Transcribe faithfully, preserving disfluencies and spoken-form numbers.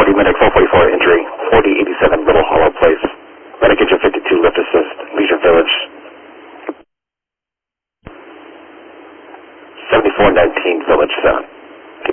forty, medic four forty-four, injury, forty eighty-seven Little Hollow Place. Medic engine fifty-two, lift assist, Legion Village. seventy-four nineteen, Village seven.